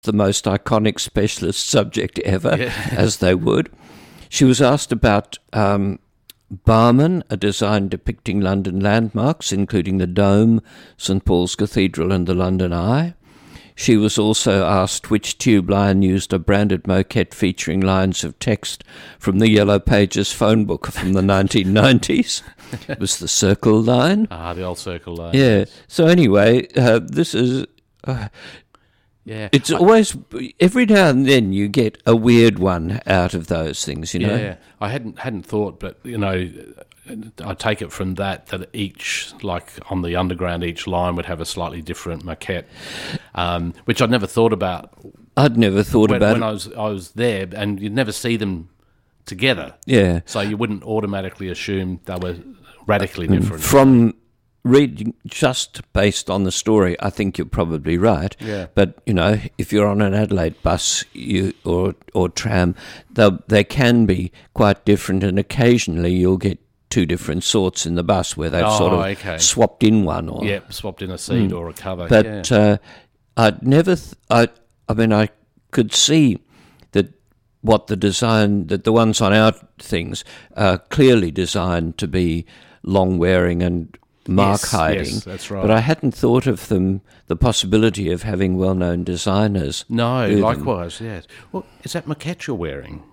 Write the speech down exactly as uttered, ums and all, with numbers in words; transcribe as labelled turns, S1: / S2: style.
S1: the most iconic specialist subject ever,
S2: Yeah.
S1: as they would. She was asked about um, Barman, a design depicting London landmarks, including the Dome, St Paul's Cathedral and the London Eye. She was also asked which tube line used a branded moquette featuring lines of text from the Yellow Pages phone book from the nineteen nineties. It was the Circle line.
S2: Ah, the old Circle line.
S1: Yeah. So anyway, uh, this is... Uh,
S2: Yeah.
S1: it's
S2: I-
S1: always... Every now and then you get a weird one out of those things, you know?
S2: Yeah, I hadn't hadn't thought, but you know, I take it from that that each, like on the Underground, each line would have a slightly different maquette, um, which I'd never thought about
S1: I'd never thought
S2: when,
S1: about
S2: when
S1: it.
S2: I was I was there, and you'd never see them together,
S1: Yeah.
S2: so you wouldn't automatically assume they were radically different.
S1: From reading, just based on the story, I think you're probably right.
S2: Yeah.
S1: But, you know, if you're on an Adelaide bus you or or tram, they they can be quite different, and occasionally you'll get two different sorts in the bus where they've
S2: Oh,
S1: sort of
S2: okay.
S1: swapped in one. Or
S2: Yeah, swapped in a seat or a cover.
S1: But
S2: yeah.
S1: uh, I'd never... Th- I, I mean, I could see that what the design... that the ones on our things are clearly designed to be long-wearing and mark
S2: Yes,
S1: hiding.
S2: yes, that's right.
S1: But I hadn't thought of them, the possibility of having well-known designers.
S2: No,
S1: do them.
S2: likewise, yes. Well, is that maquette you're wearing?